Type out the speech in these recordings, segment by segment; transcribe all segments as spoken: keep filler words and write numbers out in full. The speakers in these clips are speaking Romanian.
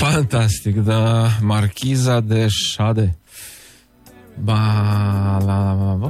Fantastic, da, Marchiza de Sade. Ba, la, la, la,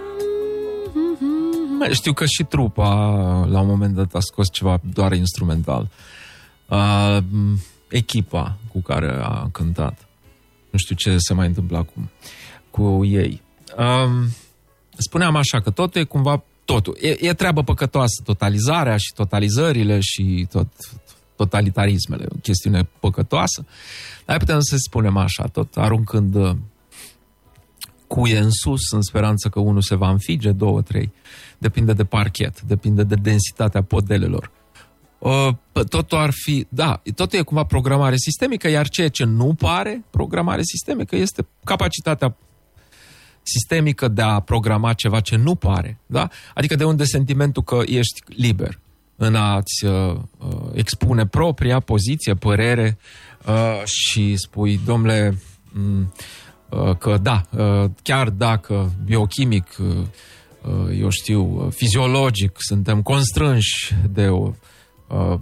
știu că și trupa la un moment dat a scos ceva doar instrumental. Uh, echipa cu care a cântat. Nu știu ce se mai întâmplă acum cu ei. Uh, spuneam așa că totul e cumva totul. E, e treabă păcătoasă, totalizarea și totalizările și tot totalitarismele, o chestiune păcătoasă. Dar putem să spunem așa, tot aruncând cuie în sus, în speranță că unul se va înfige, două, trei. Depinde de parchet, depinde de densitatea podelelor. Totul ar fi, da, totul e cumva programare sistemică, iar ceea ce nu pare programare sistemică este capacitatea sistemică de a programa ceva ce nu pare, da? Adică de unde sentimentul că ești liber în a-ți uh, expune propria poziție, părere uh, și spui, domnule, uh, că da, uh, chiar dacă biochimic, uh, eu știu, fiziologic, suntem constrânși de o uh,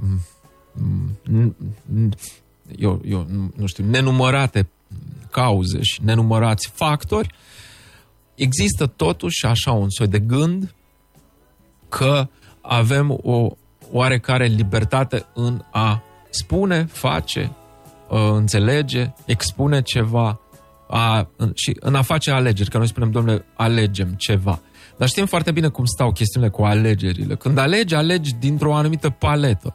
eu, eu nu știu, nenumărate cauze și nenumărați factori, există totuși așa un soi de gând că avem o oarecare libertate în a spune, face, înțelege, expune ceva a, și în a face alegeri, că noi spunem, domnule, alegem ceva. Dar știm foarte bine cum stau chestiunile cu alegerile. Când alegi, alegi dintr-o anumită paletă.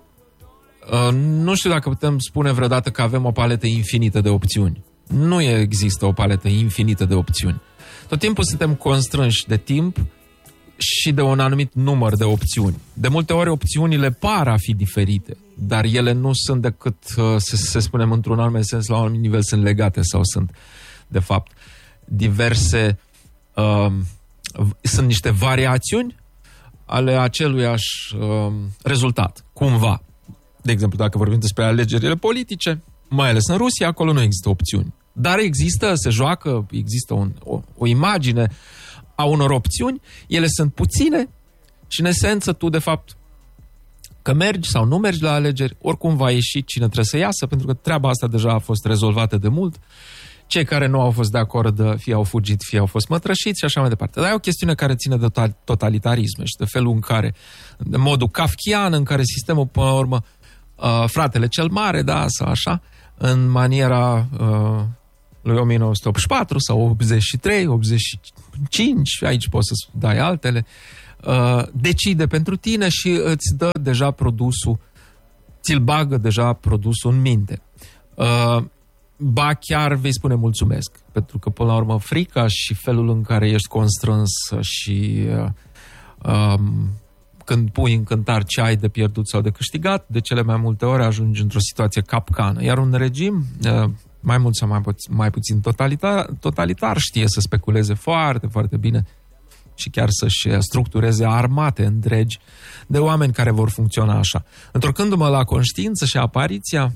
Nu știu dacă putem spune vreodată că avem o paletă infinită de opțiuni. Nu există o paletă infinită de opțiuni. Tot timpul suntem constrânși de timp și de un anumit număr de opțiuni. De multe ori opțiunile par a fi diferite, dar ele nu sunt decât, să se spunem într-un anumit sens, la un anumit nivel sunt legate sau sunt, de fapt, diverse, uh, sunt niște variațiuni ale aceluiași uh, rezultat, cumva. De exemplu, dacă vorbim despre alegerile politice, mai ales în Rusia, acolo nu există opțiuni. Dar există, se joacă, există un, o, o imagine a unor opțiuni, ele sunt puține și în esență tu de fapt că mergi sau nu mergi la alegeri, oricum va ieși cine trebuie să iasă, pentru că treaba asta deja a fost rezolvată de mult. Cei care nu au fost de acord fie au fugit, fie au fost mătrășiți și așa mai departe. Dar e o chestiune care ține de totalitarism și de felul în care, de modul kafkian în care sistemul, până la urmă, uh, fratele cel mare, da, sau așa, în maniera uh, lui o mie nouă sute optzeci și patru sau optzeci și trei, optzeci și cinci, aici poți să dai altele, uh, decide pentru tine și îți dă deja produsul, ți-l bagă deja produsul în minte. Uh, ba chiar vei spune mulțumesc, pentru că până la urmă frica și felul în care ești constrâns și uh, um, când pui în cântar ce ai de pierdut sau de câștigat, de cele mai multe ori ajungi într-o situație capcană. Iar un regim, uh, mai mult sau mai, pu- mai puțin totalitar, totalitar, știe să speculeze foarte, foarte bine și chiar să-și structureze armate întregi de oameni care vor funcționa așa. Întorcându-mă la conștiință și apariția,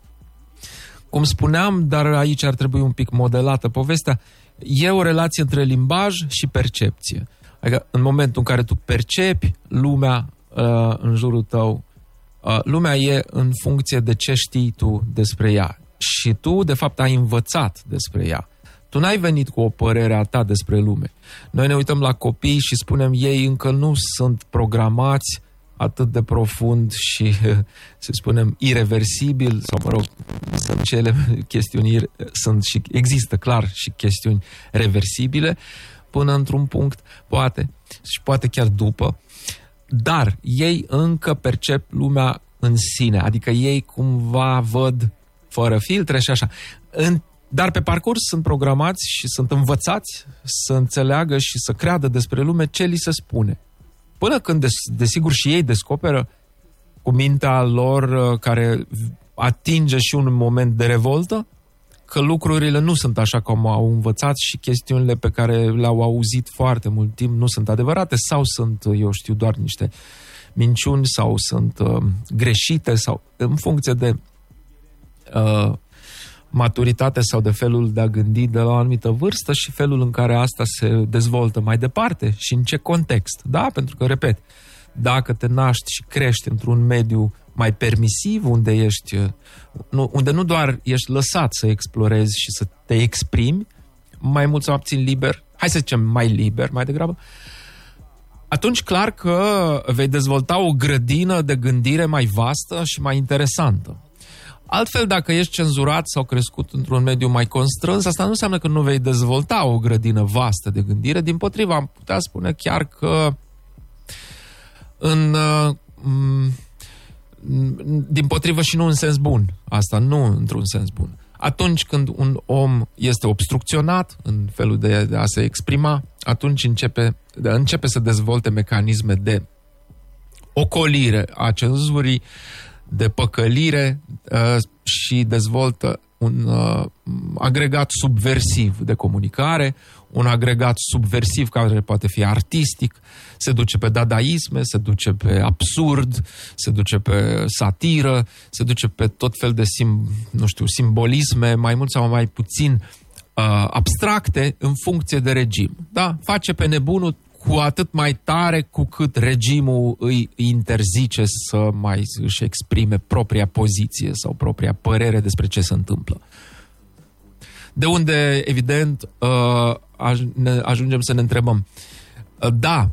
cum spuneam, dar aici ar trebui un pic modelată povestea, e o relație între limbaj și percepție. Adică în momentul în care tu percepi lumea uh, în jurul tău, uh, lumea e în funcție de ce știi tu despre ea. Și tu, de fapt, ai învățat despre ea. Tu n-ai venit cu o părere a ta despre lume. Noi ne uităm la copii și spunem, ei încă nu sunt programați atât de profund și, să spunem, ireversibil, sau, mă rog, sunt cele chestiuni, sunt și, există clar și chestiuni reversibile, până într-un punct, poate, și poate chiar după, dar ei încă percep lumea în sine, adică ei cumva văd fără filtre și așa. În, dar pe parcurs sunt programați și sunt învățați să înțeleagă și să creadă despre lume ce li se spune. Până când, desigur, și ei descoperă cu mintea lor care atinge și un moment de revoltă, că lucrurile nu sunt așa cum au învățat și chestiunile pe care le-au auzit foarte mult timp nu sunt adevărate sau sunt, eu știu, doar niște minciuni sau sunt uh, greșite sau în funcție de uh, maturitate sau de felul de a gândi de la o anumită vârstă și felul în care asta se dezvoltă mai departe și în ce context. Da? Pentru că, repet, dacă te naști și crești într-un mediu mai permisiv, unde ești, nu, unde nu doar ești lăsat să explorezi și să te exprimi, mai mult sau puțin liber, hai să zicem mai liber, mai degrabă, atunci clar că vei dezvolta o grădină de gândire mai vastă și mai interesantă. Altfel, dacă ești cenzurat sau crescut într-un mediu mai constrâns, asta nu înseamnă că nu vei dezvolta o grădină vastă de gândire. Dimpotrivă, am putea spune chiar că în, dimpotrivă și nu în sens bun. Asta nu într-un sens bun. Atunci când un om este obstrucționat în felul de, de a se exprima, atunci începe, începe să dezvolte mecanisme de ocolire a cenzurii, de păcălire uh, și dezvoltă un uh, agregat subversiv de comunicare, un agregat subversiv care poate fi artistic, se duce pe dadaisme, se duce pe absurd, se duce pe satiră, se duce pe tot fel de sim, nu știu, simbolisme, mai mult sau mai puțin uh, abstracte în funcție de regim. Da? Face pe nebunul cu atât mai tare cu cât regimul îi interzice să mai își exprime propria poziție sau propria părere despre ce se întâmplă. De unde, evident, ajungem să ne întrebăm, da,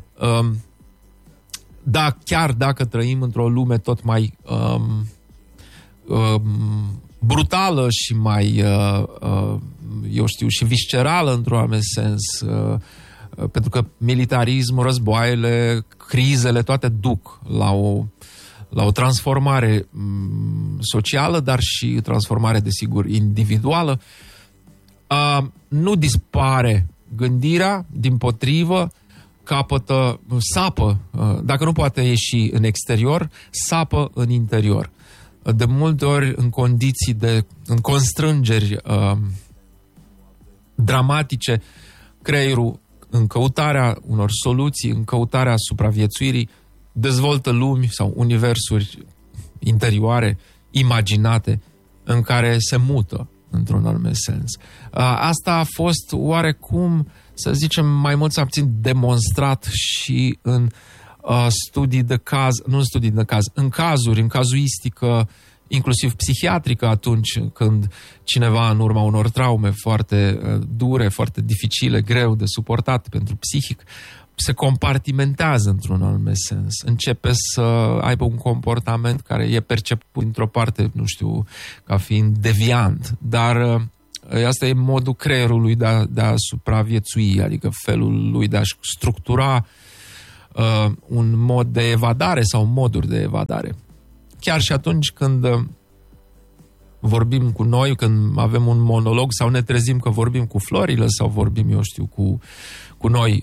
da, chiar dacă trăim într-o lume tot mai um, um, brutală și mai, uh, uh, eu știu, și viscerală într-un anumit sens, uh, pentru că militarismul, războaiele, crizele, toate duc la o, la o transformare socială, dar și transformare, desigur, individuală. Uh, nu dispare gândirea, dimpotrivă, capătă, sapă, uh, dacă nu poate ieși în exterior, sapă în interior. De multe ori, în condiții de, în constrângeri uh, dramatice, creierul, în căutarea unor soluții, în căutarea supraviețuirii, dezvoltă lumi sau universuri interioare, imaginate, în care se mută, într-un anume sens. Asta a fost oarecum, să zicem, mai mult sau puțin demonstrat și în studii de caz, nu în studii de caz, în cazuri, în cazuistică, inclusiv psihiatrică, atunci când cineva, în urma unor traume foarte dure, foarte dificile, greu de suportat pentru psihic, se compartimentează într-un anume sens. Începe să aibă un comportament care e perceput într-o parte, nu știu, ca fiind deviant, dar asta e modul creierului de a, de a supraviețui, adică felul lui de a structura uh, un mod de evadare sau moduri de evadare. Chiar și atunci când vorbim cu noi, când avem un monolog sau ne trezim că vorbim cu florile sau vorbim, eu știu, cu, cu noi,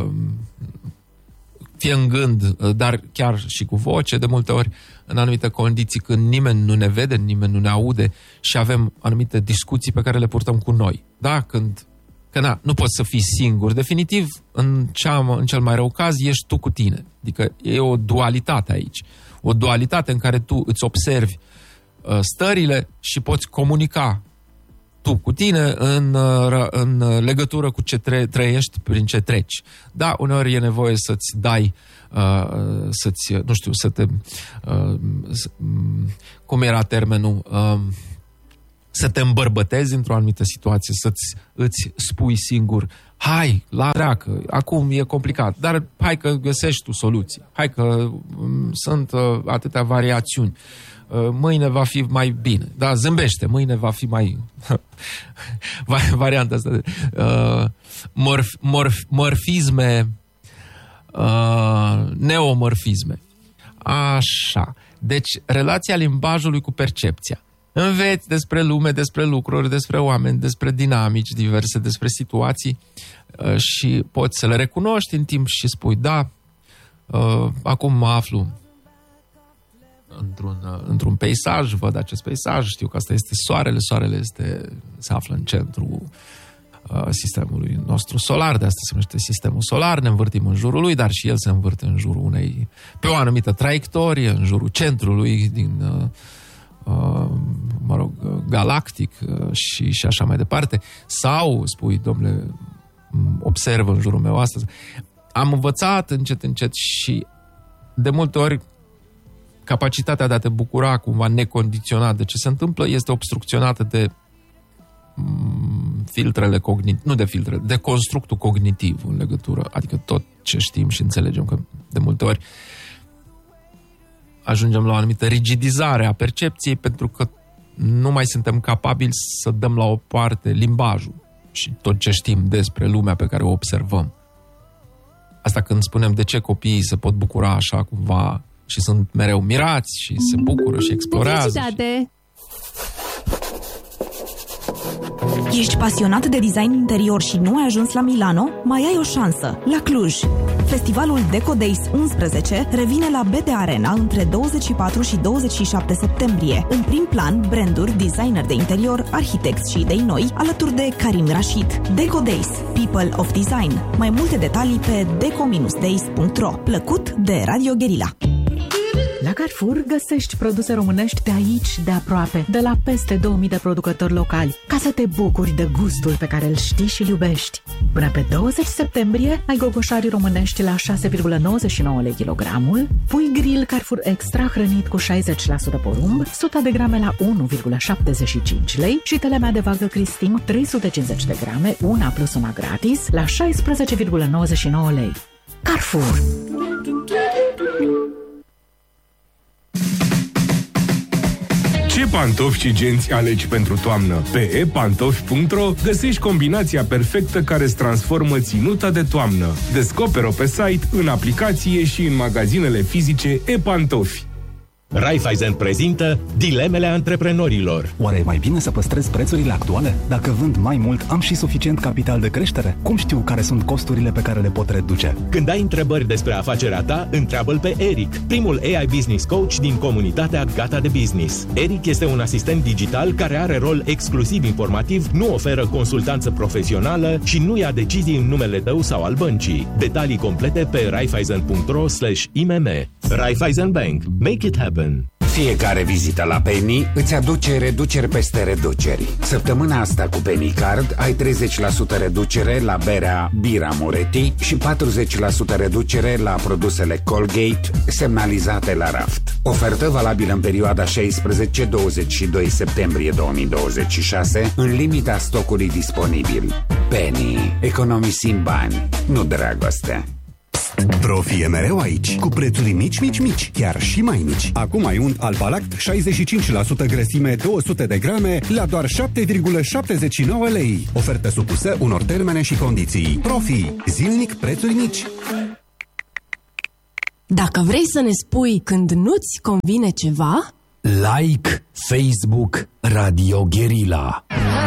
fie în gând, dar chiar și cu voce, de multe ori, în anumite condiții, când nimeni nu ne vede, nimeni nu ne aude și avem anumite discuții pe care le purtăm cu noi. Da? Când, că na, nu poți să fii singur. Definitiv, în, cea, în cel mai rău caz, ești tu cu tine. Adică e o dualitate aici. O dualitate în care tu îți observi uh, stările și poți comunica tu cu tine în, uh, în legătură cu ce tre- trăiești, prin ce treci. Da, uneori e nevoie să-ți dai, uh, să-ți, nu știu, să te... Uh, să, um, cum era termenul? Uh, să te îmbărbătezi într-o anumită situație, să-ți îți spui singur, hai, la dracă, acum e complicat, dar hai că găsești tu soluții, hai că um, sunt uh, atâtea variațiuni, uh, mâine va fi mai bine, da, zâmbește, mâine va fi mai... varianta asta de uh, morf, morf, morfisme, uh, neomorfisme. Așa, deci relația limbajului cu percepția. Înveți despre lume, despre lucruri, despre oameni, despre dinamici diverse, despre situații și poți să le recunoști în timp și spui, da, acum mă aflu într-un, într-un peisaj, văd acest peisaj, știu că asta este soarele, soarele este, se află în centrul sistemului nostru solar, de asta se numește sistemul solar, ne învârtim în jurul lui, dar și el se învârte în jurul unei, pe o anumită traiectorie, în jurul centrului din... Uh, mă rog, galactic uh, și, și așa mai departe. Sau spui, domnule, observă în jurul meu astăzi. Am învățat încet, încet și de multe ori capacitatea de a te bucura cumva necondiționat de ce se întâmplă este obstrucționată de filtrele cognitive, nu de filtrele, de constructul cognitiv în legătură, adică tot ce știm și înțelegem, că de multe ori ajungem la o anumită rigidizare a percepției pentru că nu mai suntem capabili să dăm la o parte limbajul și tot ce știm despre lumea pe care o observăm. Asta când spunem de ce copiii se pot bucura așa cumva și sunt mereu mirați și se bucură și explorează. Și... Ești pasionat de design interior și nu ai ajuns la Milano? Mai ai o șansă, la Cluj. Festivalul Deco Days unsprezece revine la B D Arena între douăzeci și patru și douăzeci și șapte septembrie. În prim plan, branduri, designer de interior, arhitecți și idei noi, alături de Karim Rashid. Deco Days, People of Design. Mai multe detalii pe deco days punct ro. Plăcut de Radio Guerilla. La Carrefour găsești produse românești de aici, de aproape, de la peste două mii de producători locali, ca să te bucuri de gustul pe care îl știi și îl iubești. Până pe douăzeci septembrie ai gogoșarii românești la șase virgulă nouăzeci și nouă lei kilogramul, pui grill Carrefour Extra hrănit cu șaizeci la sută porumb, o sută de grame la unu virgulă șaptezeci și cinci lei și telemea de vagă Cristim trei sute cincizeci de grame, una plus una gratis, la șaisprezece virgulă nouăzeci și nouă lei. Carrefour. Ce pantofi și genți alegi pentru toamnă? Pe e pantofi punct ro găsești combinația perfectă care îți transformă ținuta de toamnă. Descoperă-o pe site, în aplicație și în magazinele fizice e-Pantofi. Raiffeisen prezintă dilemele antreprenorilor. Oare e mai bine să păstrez prețurile actuale? Dacă vând mai mult, am și suficient capital de creștere? Cum știu care sunt costurile pe care le pot reduce? Când ai întrebări despre afacerea ta, întreabă-l pe Eric, primul A I Business Coach din comunitatea Gata de Business. Eric este un asistent digital care are rol exclusiv informativ, nu oferă consultanță profesională și nu ia decizii în numele tău sau al băncii. Detalii complete pe raiffeisen punct ro slash I M M. Raiffeisen Bank. Make it happen. Fiecare vizită la Penny îți aduce reduceri peste reduceri. Săptămâna asta cu Penny Card ai treizeci la sută reducere la berea Bira Moretti și patruzeci la sută reducere la produsele Colgate semnalizate la raft. Ofertă valabilă în perioada șaisprezece douăzeci și doi septembrie două mii douăzeci și șase, în limita stocului disponibil. Penny. Economisim bani, nu dragoste. Profi e mereu aici, cu prețuri mici, mici, mici, chiar și mai mici. Acum ai unt Alpalact șaizeci și cinci la sută grăsime două sute de grame la doar șapte virgulă șaptezeci și nouă lei. Ofertă supusă unor termene și condiții. Profi, zilnic prețuri mici. Dacă vrei să ne spui când nu-ți convine ceva, like Facebook Radio Guerilla.